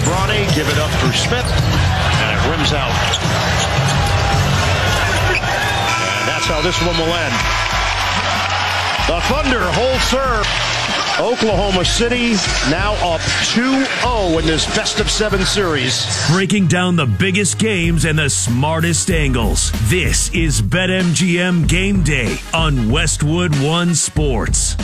Bronny, give it up for Smith, and it rims out. And that's how this one will end. The Thunder hold serve. Oklahoma City now up 2-0 in this best-of-7 series. Breaking down the biggest games and the smartest angles. This is BetMGM Game Day on Westwood One Sports.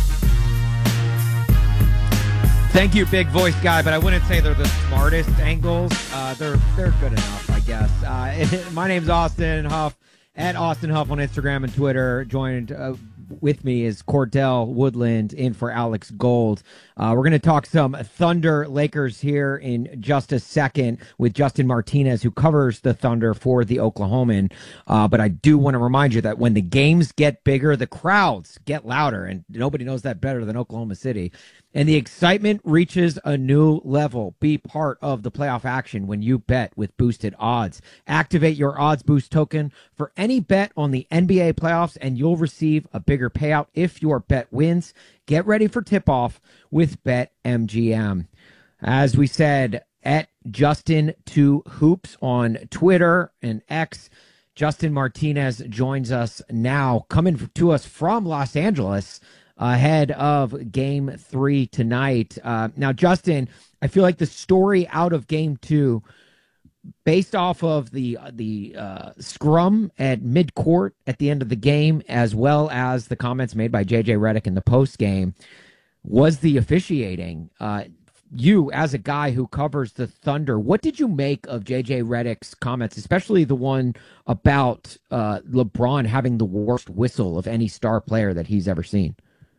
Thank you, big voice guy, but I wouldn't say they're the smartest angles. They're good enough, I guess. My name's Austin Huff, at Austin Huff on Instagram and Twitter. Joined with me is Cordell Woodland in for Alex Gold. We're going to talk some Thunder Lakers here in just a second with Justin Martinez, who covers the Thunder for the Oklahoman. But I do want to remind you that when the games get bigger, the crowds get louder, and nobody knows that better than Oklahoma City. And the excitement reaches a new level. Be part of the playoff action when you bet with boosted odds. Activate your Odds Boost token for any bet on the NBA playoffs, and you'll receive a bigger payout if your bet wins. Get ready for tip-off with BetMGM. As we said, at Justin2Hoops on Twitter and X, Justin Martinez joins us now, coming to us from Los Angeles, ahead of Game 3 tonight. Now, Justin, I feel like the story out of Game 2, based off of the scrum at midcourt at the end of the game, as well as the comments made by J.J. Redick in the postgame, was the officiating. You, as a guy who covers the Thunder, what did you make of J.J. Redick's comments, especially the one about LeBron having the worst whistle of any star player that he's ever seen?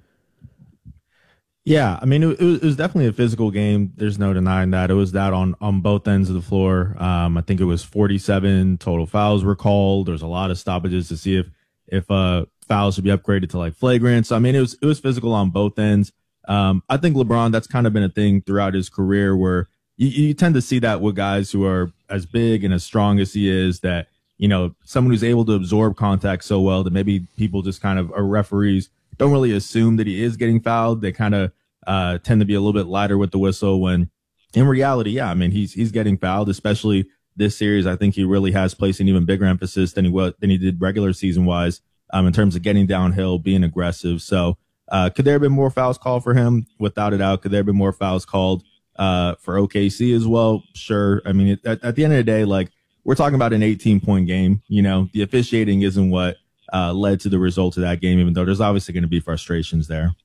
Yeah, I mean, it was definitely a physical game. There's no denying that. It was that on both ends of the floor. I think it was 47 total fouls were called. There's a lot of stoppages to see if fouls should be upgraded to like flagrant. So, I mean, it was physical on both ends. I think LeBron, that's kind of been a thing throughout his career where you tend to see that with guys who are as big and as strong as he is, that, you know, someone who's able to absorb contact so well that maybe people just kind of, or referees, don't really assume that he is getting fouled. They kind of tend to be a little bit lighter with the whistle when in reality, yeah, I mean, he's getting fouled, especially this series. I think he really has placed an even bigger emphasis than he did regular season wise, in terms of getting downhill, being aggressive. So, could there have been more fouls called for him? Without a doubt. Could there have been more fouls called, for OKC as well? Sure. I mean, at the end of the day, like, we're talking about an 18-point game. You know, the officiating isn't what led to the result of that game, even though there's obviously going to be frustrations there.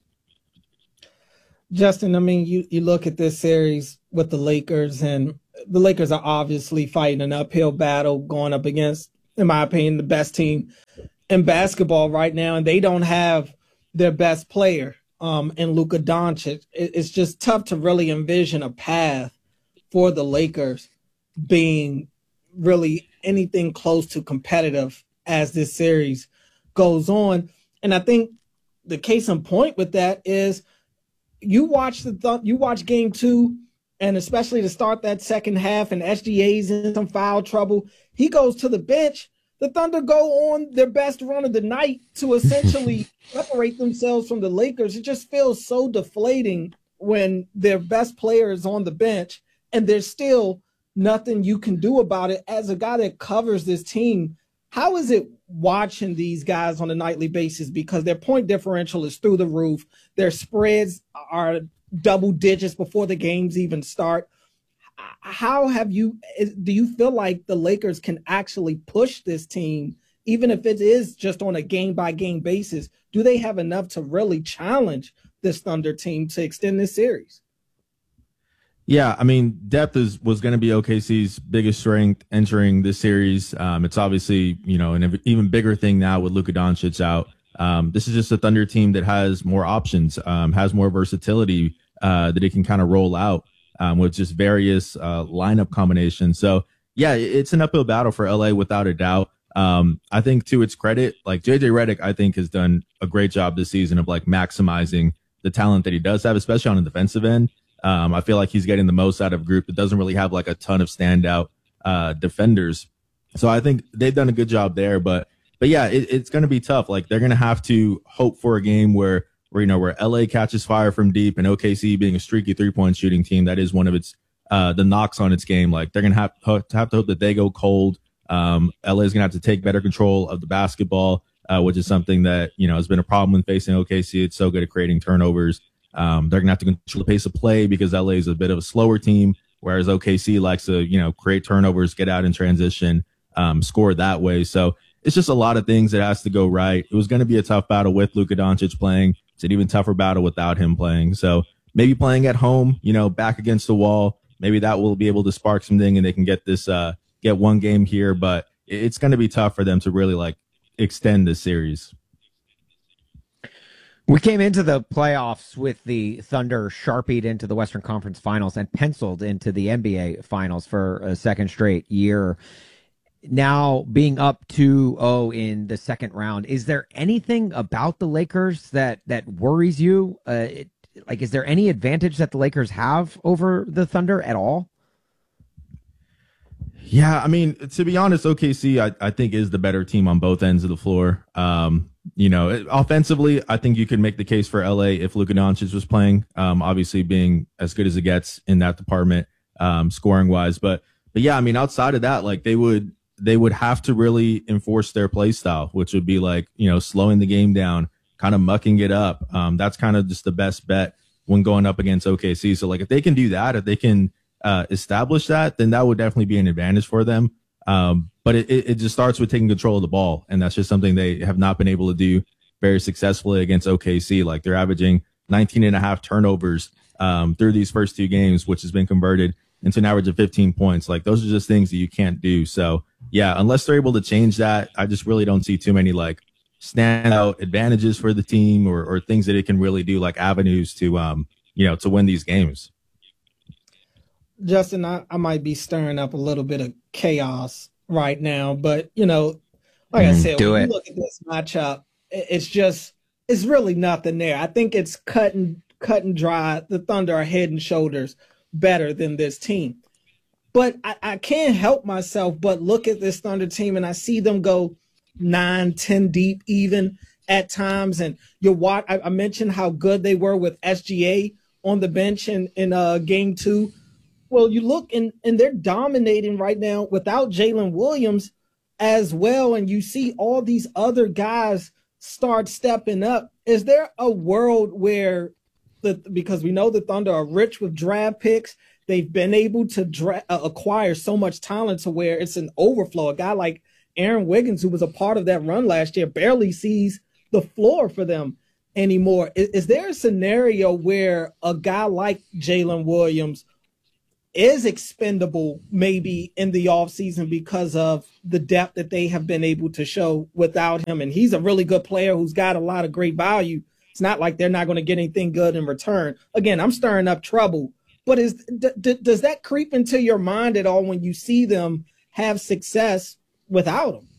Justin, I mean, you look at this series with the Lakers, and the Lakers are obviously fighting an uphill battle going up against, in my opinion, the best team in basketball right now, and they don't have their best player in Luka Doncic. It's just tough to really envision a path for the Lakers being really anything close to competitive as this series goes on. And I think the case in point with that is you watch Game 2, and especially to start that second half, and SGA's in some foul trouble. He goes to the bench. The Thunder go on their best run of the night to essentially separate themselves from the Lakers. It just feels so deflating when their best player is on the bench and there's still nothing you can do about it. As a guy that covers this team, how is it watching these guys on a nightly basis? Because their point differential is through the roof. Their spreads are double digits before the games even start. Do you feel like the Lakers can actually push this team, even if it is just on a game-by-game basis? Do they have enough to really challenge this Thunder team to extend this series? Yeah, I mean, depth was going to be OKC's biggest strength entering this series. It's obviously, you know, an even bigger thing now with Luka Doncic out. This is just a Thunder team that has more options, has more versatility that it can kind of roll out with just various lineup combinations. So, yeah, it's an uphill battle for LA without a doubt. I think to its credit, like JJ Redick, I think has done a great job this season of like maximizing the talent that he does have, especially on the defensive end. I feel like he's getting the most out of a group that doesn't really have like a ton of standout defenders. So I think they've done a good job there. But yeah, it's going to be tough. Like they're going to have to hope for a game where LA catches fire from deep, and OKC being a streaky 3-point shooting team, that is one of its the knocks on its game. Like they're going to have to hope that they go cold. LA is going to have to take better control of the basketball, which is something that, has been a problem when facing OKC. It's so good at creating turnovers. They're going to have to control the pace of play because LA is a bit of a slower team, whereas OKC likes to, create turnovers, get out in transition, score that way. So it's just a lot of things that has to go right. It was going to be a tough battle with Luka Doncic playing. It's an even tougher battle without him playing. So maybe playing at home, back against the wall, maybe that will be able to spark something and they can get this, get one game here, but it's going to be tough for them to really extend this series. We came into the playoffs with the Thunder sharpied into the Western Conference Finals and penciled into the NBA Finals for a second straight year. Now being up 2-0 in the second round, is there anything about the Lakers that worries you? Is there any advantage that the Lakers have over the Thunder at all? Yeah, I mean, to be honest, OKC, I think is the better team on both ends of the floor. Offensively, I think you could make the case for LA if Luka Doncic was playing, obviously being as good as it gets in that department, scoring wise. But yeah, I mean, outside of that, they would have to really enforce their play style, which would be slowing the game down, kind of mucking it up. That's kind of just the best bet when going up against OKC. So if they can do that, if they can establish that, then that would definitely be an advantage for them. But it just starts with taking control of the ball. And that's just something they have not been able to do very successfully against OKC. They're averaging 19.5 turnovers, through these first two games, which has been converted into an average of 15 points. Those are just things that you can't do. So yeah, unless they're able to change that, I just really don't see too many standout advantages for the team or things that it can really do, avenues to, to win these games. Justin, I might be stirring up a little bit of chaos right now, but I said, when you look at this matchup, it's really nothing there. I think it's cut and dry. The Thunder are head and shoulders better than this team. But I can't help myself but look at this Thunder team and I see them go 9-10 deep even at times. And I mentioned how good they were with SGA on the bench in game 2. Well, you look and they're dominating right now without Jalen Williams as well. And you see all these other guys start stepping up. Is there a world where because we know the Thunder are rich with draft picks, they've been able to acquire so much talent to where it's an overflow. A guy like Aaron Wiggins, who was a part of that run last year, barely sees the floor for them anymore. Is there a scenario where a guy like Jalen Williams is expendable maybe in the offseason because of the depth that they have been able to show without him? And he's a really good player who's got a lot of great value. It's not like they're not going to get anything good in return. Again, I'm stirring up trouble. But does that creep into your mind at all when you see them have success without him?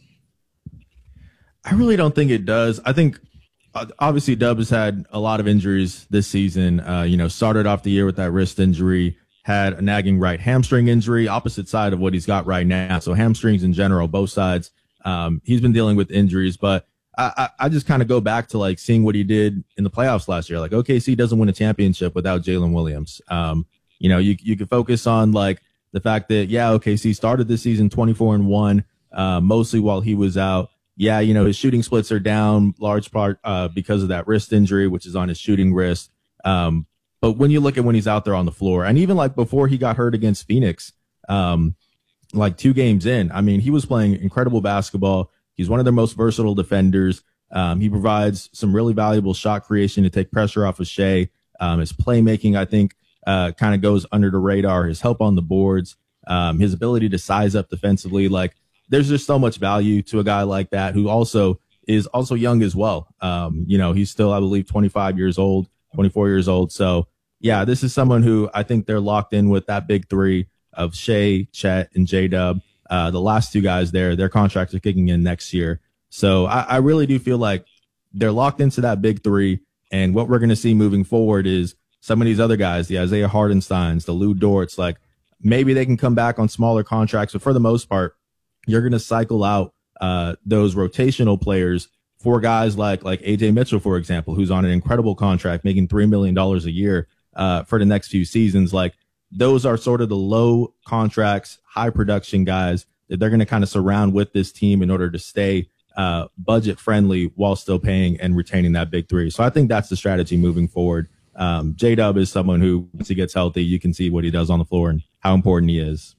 I really don't think it does. I think obviously Dub has had a lot of injuries this season. Started off the year with that wrist injury, had a nagging right hamstring injury, opposite side of what he's got right now. So hamstrings in general, both sides. He's been dealing with injuries, but I just kind of go back to seeing what he did in the playoffs last year. OKC doesn't win a championship without Jalen Williams. You could focus on the fact that, OKC started this season 24-1, mostly while he was out. Yeah, his shooting splits are down large part because of that wrist injury, which is on his shooting wrist. But when you look at when he's out there on the floor, and even before he got hurt against Phoenix, 2 games in, I mean, he was playing incredible basketball. He's one of their most versatile defenders. He provides some really valuable shot creation to take pressure off of Shea. His playmaking, I think, kind of goes under the radar. His help on the boards, his ability to size up defensively. There's just so much value to a guy like that who is also young as well. He's still, I believe, 24 years old. So yeah, this is someone who I think they're locked in with that big 3 of Shea, Chet, and J-Dub. The last 2 guys there, their contracts are kicking in next year. So I really do feel like they're locked into that big 3. And what we're going to see moving forward is some of these other guys, the Isaiah Hardensteins, the Lou Dorts, maybe they can come back on smaller contracts, but for the most part, you're going to cycle out those rotational players for guys like AJ Mitchell, for example, who's on an incredible contract, making $3 million a year for the next few seasons. those are sort of the low contracts, high production guys that they're going to kind of surround with this team in order to stay budget friendly while still paying and retaining that big three. So I think that's the strategy moving forward. J-Dub is someone who, once he gets healthy, you can see what he does on the floor and how important he is.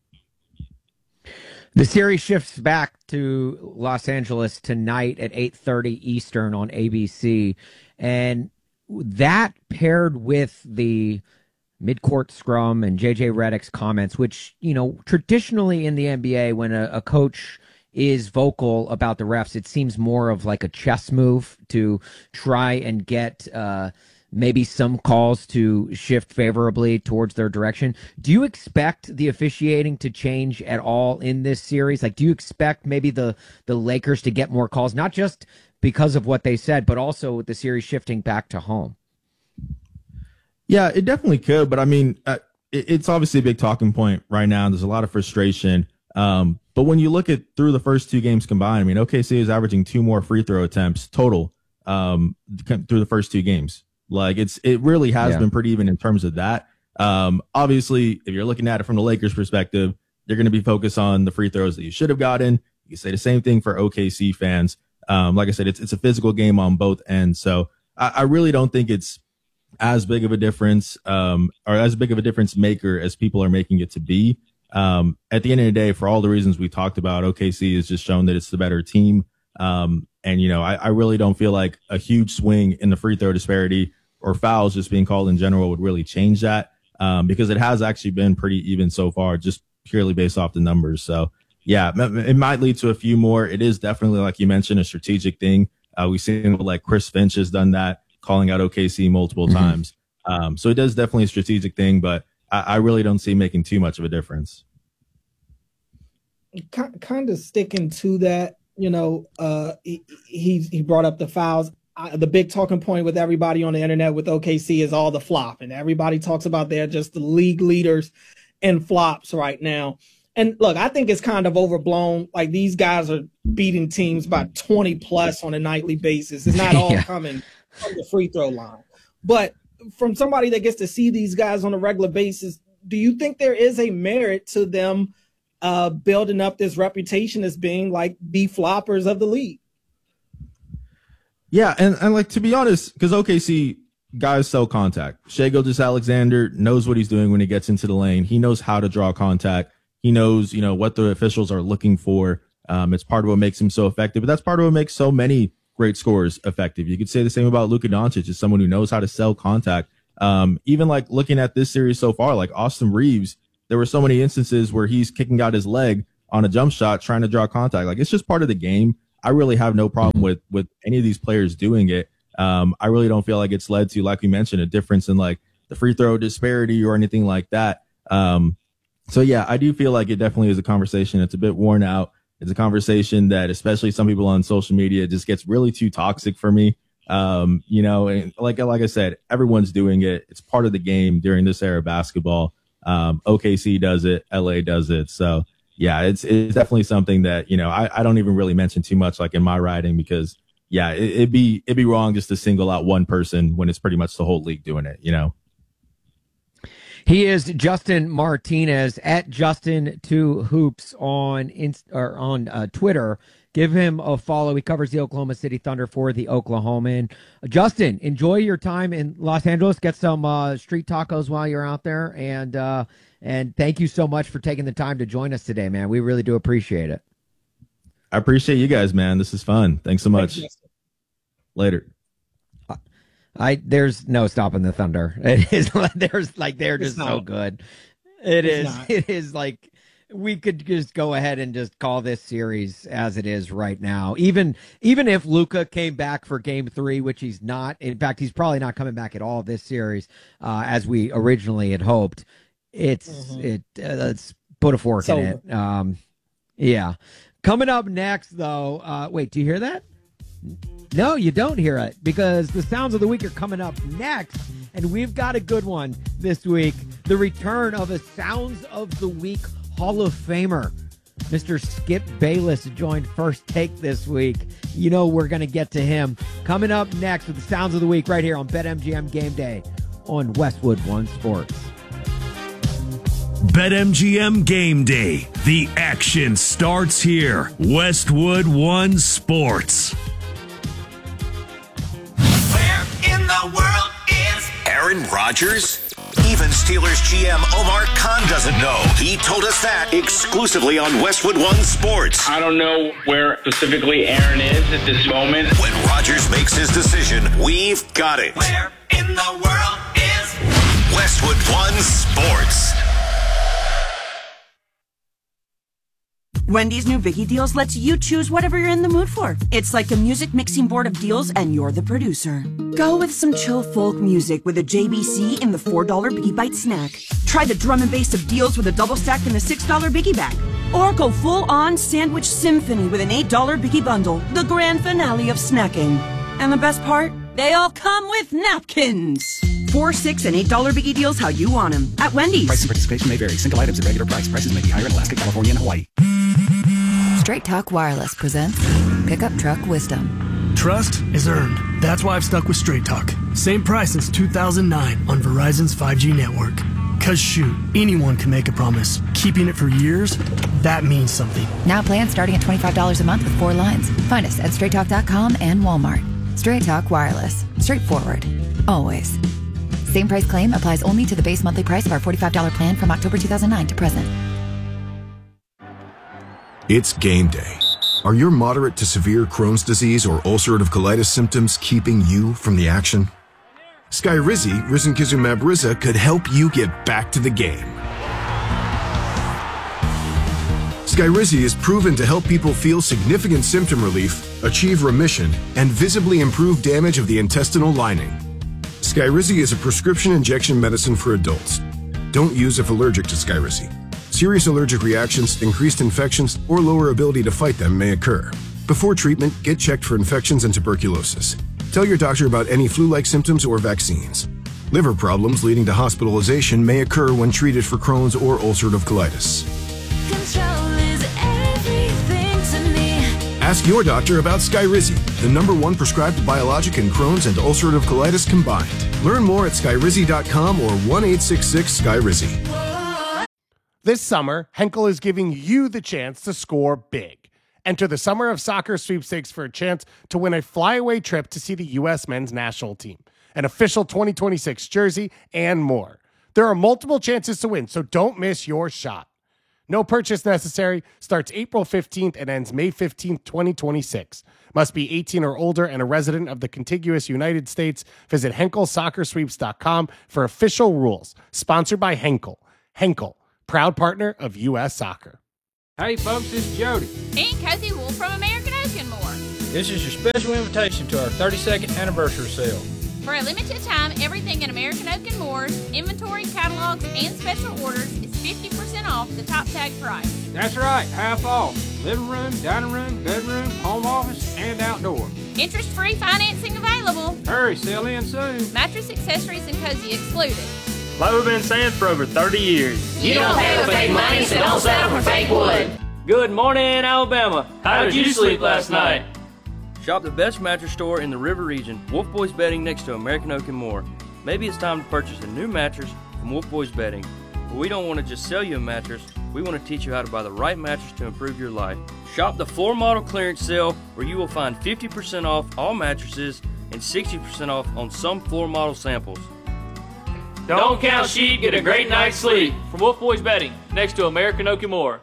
The series shifts back to Los Angeles tonight at 8:30 Eastern on ABC. And that paired with the midcourt scrum and JJ Redick's comments, which, traditionally in the NBA, when a coach is vocal about the refs, it seems more of like a chess move to try and get maybe some calls to shift favorably towards their direction. Do you expect the officiating to change at all in this series? Like, do you expect maybe the Lakers to get more calls, not just because of what they said, but also with the series shifting back to home? Yeah, it definitely could. But I mean, it's obviously a big talking point right now. There's a lot of frustration. But when you look at through the first two games combined, I mean, OKC is averaging 2 more free throw attempts total through the first two games. Like it really has been pretty even in terms of that. Obviously, if you're looking at it from the Lakers perspective, they're going to be focused on the free throws that you should have gotten. You can say the same thing for OKC fans. Like I said, it's a physical game on both ends. So I really don't think it's as big of a difference, or as big of a difference maker as people are making it to be. At the end of the day, for all the reasons we talked about, OKC has just shown that it's the better team. And, I really don't feel like a huge swing in the free throw disparity or fouls just being called in general would really change that, because it has actually been pretty even so far, just purely based off the numbers. So, yeah, it might lead to a few more. It is definitely, like you mentioned, a strategic thing. We've seen like Chris Finch has done that, calling out OKC multiple times. So it is definitely a strategic thing, but I really don't see making too much of a difference. Kind of sticking to that, he brought up the fouls. The big talking point with everybody on the internet with OKC is all the flop, and everybody talks about they're just the league leaders in flops right now. And look, I think it's kind of overblown. Like, these guys are beating teams by 20 plus on a nightly basis. It's not all coming from the free throw line. But from somebody that gets to see these guys on a regular basis, do you think there is a merit to them building up this reputation as being like the floppers of the league? Yeah, and like, to be honest, because OKC guys sell contact. Shai Gilgeous-Alexander knows what he's doing when he gets into the lane. He knows how to draw contact. He knows, what the officials are looking for. It's part of what makes him so effective, but that's part of what makes so many great scorers effective. You could say the same about Luka Doncic, as someone who knows how to sell contact. Even like looking at this series so far, like Austin Reeves, there were so many instances where he's kicking out his leg on a jump shot, trying to draw contact. Like, it's just part of the game. I really have no problem with any of these players doing it. I really don't feel like it's led to, like we mentioned, a difference in like the free throw disparity or anything like that. So yeah, I do feel like it definitely is a conversation. It's a bit worn out. It's a conversation that, especially some people on social media, just gets really too toxic for me. And like I said, everyone's doing it. It's part of the game during this era of basketball. OKC does it. LA does it. So yeah, it's definitely something that, I don't even really mention too much, like in my writing, because yeah, it'd be wrong just to single out one person when it's pretty much the whole league doing it, He is Justin Martinez at Justin2Hoops on Twitter. Give him a follow. He covers the Oklahoma City Thunder for the Oklahoman. Justin, enjoy your time in Los Angeles. Get some street tacos while you're out there, and thank you so much for taking the time to join us today, man. We really do appreciate it. I appreciate you guys, man. This is fun. Thanks so much. Later. There's no stopping the Thunder. It is they're just so good. It is like, we could just go ahead and just call this series as it is right now. Even if Luka came back for game 3, which he's not, in fact, he's probably not coming back at all this series, as we originally had hoped. Let's put a fork in it. Yeah. Coming up next, though, wait, do you hear that? No, you don't hear it, because the Sounds of the Week are coming up next, and we've got a good one this week. The return of a Sounds of the Week Hall of Famer. Mr. Skip Bayless joined First Take this week. We're going to get to him coming up next with the Sounds of the Week right here on BetMGM Game Day on Westwood One Sports. BetMGM Game Day. The action starts here. Westwood One Sports. Where in the world is Aaron Rodgers? Even Steelers GM Omar Khan doesn't know. He told us that exclusively on Westwood One Sports. I don't know where specifically Aaron is at this moment. When Rodgers makes his decision, we've got it. Where in the world is Westwood One Sports? Wendy's new Biggie Deals lets you choose whatever you're in the mood for. It's like a music mixing board of deals, and you're the producer. Go with some chill folk music with a JBC in the $4 Biggie Bite snack. Try the drum and bass of deals with a double stack in the $6 Biggie bag. Or go full-on sandwich symphony with an $8 Biggie bundle, the grand finale of snacking. And the best part? They all come with napkins. $4, $6, and $8 Biggie Deals how you want them at Wendy's. Price and participation may vary. Single items at regular price. Prices may be higher in Alaska, California, and Hawaii. Straight Talk Wireless presents Pickup Truck Wisdom. Trust is earned. That's why I've stuck with Straight Talk. Same price since 2009 on Verizon's 5G network. Cause shoot, anyone can make a promise. Keeping it for years, that means something. Now plans starting at $25 a month with 4 lines. Find us at straighttalk.com and Walmart. Straight Talk Wireless. Straightforward. Always. Same price claim applies only to the base monthly price of our $45 plan from October 2009 to present. It's game day. Are your moderate to severe Crohn's disease or ulcerative colitis symptoms keeping you from the action? Skyrizi, risankizumab Riza, could help you get back to the game. Skyrizi is proven to help people feel significant symptom relief, achieve remission, and visibly improve damage of the intestinal lining. Skyrizi is a prescription injection medicine for adults. Don't use if allergic to Skyrizi. Serious allergic reactions, increased infections, or lower ability to fight them may occur. Before treatment, get checked for infections and tuberculosis. Tell your doctor about any flu-like symptoms or vaccines. Liver problems leading to hospitalization may occur when treated for Crohn's or ulcerative colitis. Control is everything to me. Ask your doctor about Skyrizi, the #1 prescribed biologic in Crohn's and ulcerative colitis combined. Learn more at skyrizi.com or 1-866-SKYRIZI. This summer, Henkel is giving you the chance to score big. Enter the Summer of Soccer sweepstakes for a chance to win a flyaway trip to see the U.S. men's national team, an official 2026 jersey, and more. There are multiple chances to win, so don't miss your shot. No purchase necessary. Starts April 15th and ends May 15th, 2026. Must be 18 or older and a resident of the contiguous United States. Visit HenkelSoccerSweeps.com for official rules. Sponsored by Henkel. Henkel, proud partner of U.S. Soccer. Hey folks, this is Jody. And Cozy Wolf from American Oak and More. This is your special invitation to our 32nd anniversary sale. For a limited time, everything in American Oak and Moore's inventory, catalogs, and special orders is 50% off the top tag price. That's right, half off. Living room, dining room, bedroom, home office, and outdoor. Interest-free financing available. Hurry, sell in soon. Mattress, accessories, and cozy excluded. Like we've been saying for over 30 years. You don't pay with fake money, so don't settle for fake wood. Good morning, Alabama. How did you sleep last night? Shop the best mattress store in the River region, Wolf Boys Bedding next to American Oak and More. Maybe it's time to purchase a new mattress from Wolf Boys Bedding. But we don't want to just sell you a mattress, we want to teach you how to buy the right mattress to improve your life. Shop the floor model clearance sale where you will find 50% off all mattresses and 60% off on some floor model samples. Don't count sheep, get a great night's sleep. From Wolf Boys Bedding, next to American Oak and More.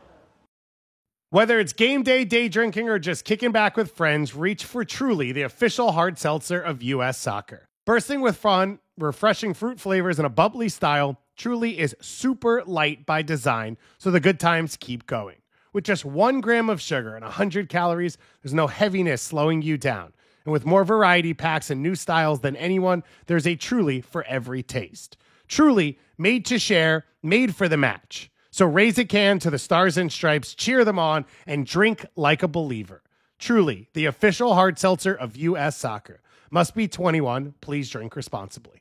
Whether it's game day, day drinking, or just kicking back with friends, reach for Truly, the official hard seltzer of U.S. Soccer. Bursting with fun, refreshing fruit flavors, and a bubbly style, Truly is super light by design, so the good times keep going. With just 1 gram of sugar and 100 calories, there's no heaviness slowing you down. And with more variety packs and new styles than anyone, there's a Truly for every taste. Truly, made to share, made for the match. So raise a can to the Stars and Stripes, cheer them on, and drink like a believer. Truly, the official hard seltzer of U.S. Soccer. Must be 21. Please drink responsibly.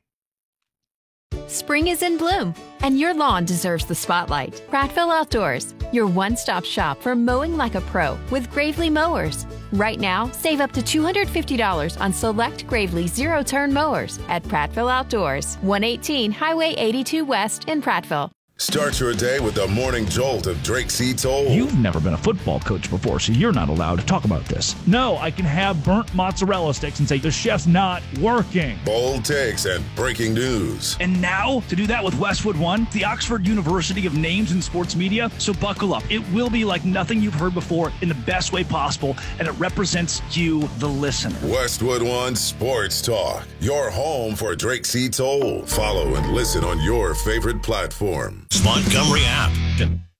Spring is in bloom, and your lawn deserves the spotlight. Prattville Outdoors, your one-stop shop for mowing like a pro with Gravely mowers. Right now, save up to $250 on select Gravely zero-turn mowers at Prattville Outdoors, 118 Highway 82 West in Prattville. Start your day with the morning jolt of Drake C. Toll. You've never been a football coach before, so you're not allowed to talk about this. No, I can have burnt mozzarella sticks and say the chef's not working. Bold takes and breaking news. And now, to do that with Westwood One, the Oxford University of names in sports media, so buckle up. It will be like nothing you've heard before in the best way possible, and it represents you, the listener. Westwood One Sports Talk, your home for Drake C. Toll. Follow and listen on your favorite platform. Montgomery app.